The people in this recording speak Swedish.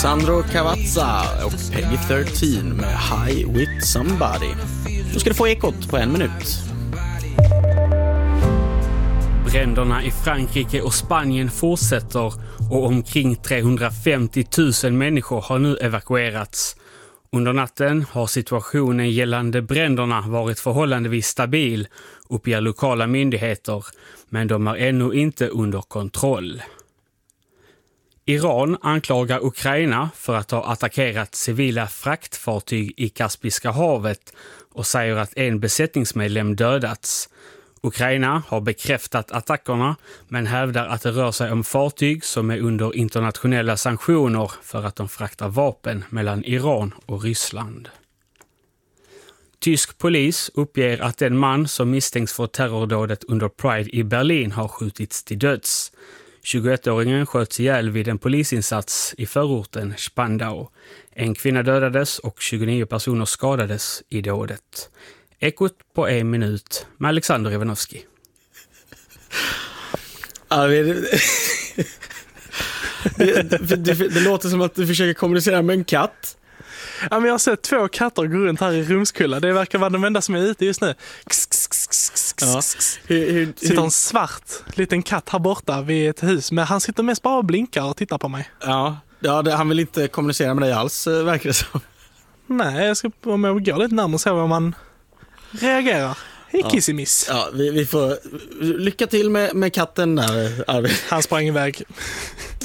Sandro Cavazza och Peggy 13 med High With Somebody. Nu ska du få ekot på 1 minut. Bränderna i Frankrike och Spanien fortsätter och omkring 350 000 människor har nu evakuerats. Under natten har situationen gällande bränderna varit förhållandevis stabil, uppger lokala myndigheter, men de är ännu inte under kontroll. Iran anklagar Ukraina för att ha attackerat civila fraktfartyg i Kaspiska havet och säger att en besättningsmedlem dödats. Ukraina har bekräftat attackerna men hävdar att det rör sig om fartyg som är under internationella sanktioner för att de fraktar vapen mellan Iran och Ryssland. Tysk polis uppger att en man som misstänks för terrordådet under Pride i Berlin har skjutits till döds. 21-åringen sköts ihjäl vid en polisinsats i förorten Spandau. En kvinna dödades och 29 personer skadades i dådet. Ekot på 1 minut med Alexander Ivanovski. Det låter som att du försöker kommunicera med en katt. Ja, men jag har sett 2 katter gå runt här i Rumskulla. Det verkar vara de enda som är ute just nu. Ja. Sitter en svart liten katt här borta vid ett hus. Men han sitter mest bara och blinkar och tittar på mig. Ja, han vill inte kommunicera med dig alls, verkar det som. Nej, jag ska gå lite närmare och se vad man reagerar. Kissimiss. Ja, vi får lycka till med katten där, Arvid. Han sprang iväg.